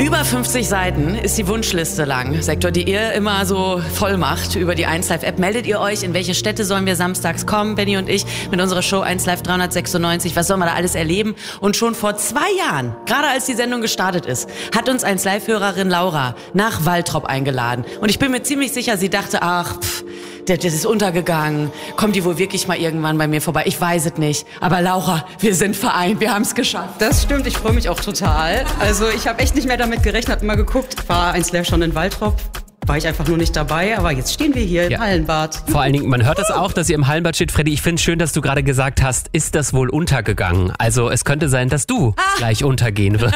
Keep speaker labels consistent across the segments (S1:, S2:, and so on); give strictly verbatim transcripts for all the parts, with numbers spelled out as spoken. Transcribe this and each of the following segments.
S1: Über fünfzig Seiten ist die Wunschliste lang, Sektor, die ihr immer so voll macht über die eins Live App. Meldet ihr euch, in welche Städte sollen wir samstags kommen, Benni und ich, mit unserer Show eins Live dreihundertsechsundneunzig. Was sollen wir da alles erleben? Und schon vor zwei Jahren, gerade als die Sendung gestartet ist, hat uns eins Live-Hörerin Laura nach Waltrop eingeladen. Und ich bin mir ziemlich sicher, sie dachte, ach, pff, das ist untergegangen. Kommt die wohl wirklich mal irgendwann bei mir vorbei? Ich weiß es nicht. Aber Laura, wir sind vereint, wir haben es geschafft.
S2: Das stimmt, ich freue mich auch total. Also ich habe echt nicht mehr damit gerechnet, hab mal geguckt. War eins Live schon in Waltrop. War ich einfach nur nicht dabei, aber jetzt stehen wir hier ja. im Hallenbad.
S3: Vor allen Dingen, man hört das auch, dass ihr im Hallenbad steht. Freddy, ich finde es schön, dass du gerade gesagt hast, ist das wohl untergegangen? Also es könnte sein, dass du ah. gleich untergehen wirst.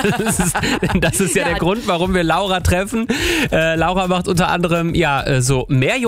S3: Das ist ja, ja der Grund, warum wir Laura treffen. Äh, Laura macht unter anderem ja äh, so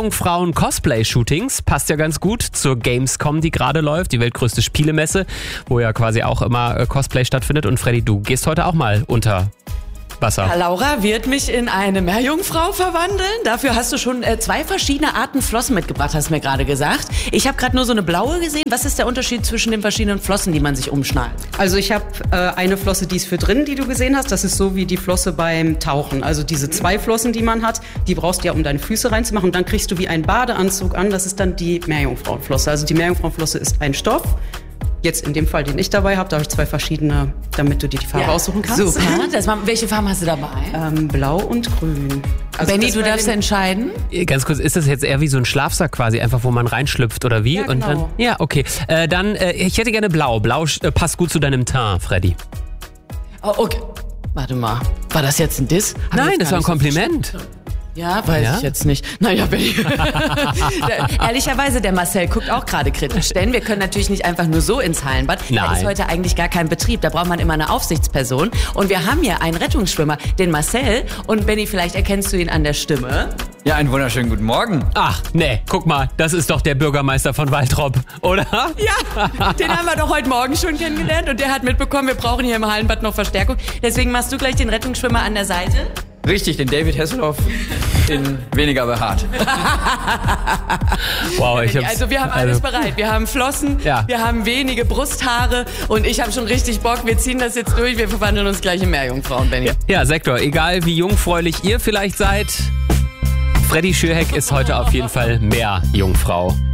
S3: Meerjungfrauen-Cosplay-Shootings. Passt ja ganz gut zur Gamescom, die gerade läuft, die weltgrößte Spielemesse, wo ja quasi auch immer äh, Cosplay stattfindet. Und Freddy, du gehst heute auch mal unter Wasser.
S1: Ja, Laura wird mich in eine Meerjungfrau verwandeln. Dafür hast du schon äh, zwei verschiedene Arten Flossen mitgebracht, hast du mir gerade gesagt. Ich habe gerade nur so eine blaue gesehen. Was ist der Unterschied zwischen den verschiedenen Flossen, die man sich umschnallt?
S2: Also ich habe äh, eine Flosse, die ist für drin, die du gesehen hast. Das ist so wie die Flosse beim Tauchen. Also diese zwei Flossen, die man hat, die brauchst du ja, um deine Füße reinzumachen. Und dann kriegst du wie einen Badeanzug an. Das ist dann die Meerjungfrauenflosse. Also die Meerjungfrauenflosse ist ein Stoff. Jetzt in dem Fall, den ich dabei habe, da habe ich zwei verschiedene, damit du dir die Farbe ja. aussuchen kannst.
S1: Super. Das war, welche Farben hast du dabei?
S2: Ähm, Blau und Grün.
S1: Also Benni, du darfst entscheiden.
S3: Ganz kurz, ist das jetzt eher wie so ein Schlafsack quasi, einfach wo man reinschlüpft oder wie?
S2: Ja, genau.
S3: Und dann, ja, okay. Äh, dann, äh, ich hätte gerne Blau. Blau äh, passt gut zu deinem Teint, Freddy.
S1: Oh, okay. Warte mal, war das jetzt ein Diss? Hab
S3: Nein, das war ein Kompliment.
S1: So Ja, weiß ja? ich jetzt nicht. Naja, Benni. Ehrlicherweise, der Marcel guckt auch gerade kritisch. Denn wir können natürlich nicht einfach nur so ins Hallenbad.
S3: Nein.
S1: Da ist heute eigentlich gar kein Betrieb. Da braucht man immer eine Aufsichtsperson. Und wir haben hier einen Rettungsschwimmer, den Marcel. Und Benni, vielleicht erkennst du ihn an der Stimme.
S4: Ja, einen wunderschönen guten Morgen.
S3: Ach, nee, guck mal, das ist doch der Bürgermeister von Waltrop, oder?
S1: Ja, den haben wir doch heute Morgen schon kennengelernt. Und der hat mitbekommen, wir brauchen hier im Hallenbad noch Verstärkung. Deswegen machst du gleich den Rettungsschwimmer an der Seite.
S4: Richtig, den David Hasselhoff in weniger behaart.
S3: Wow, ich hab's,
S1: also wir haben alles also, bereit. Wir haben Flossen, ja. wir haben wenige Brusthaare und ich habe schon richtig Bock. Wir ziehen das jetzt durch. Wir verwandeln uns gleich in Meerjungfrauen, Benni.
S3: Ja, ja, Sektor, egal wie jungfräulich ihr vielleicht seid, Freddy Schürheck ist heute auf jeden Fall mehr Jungfrau.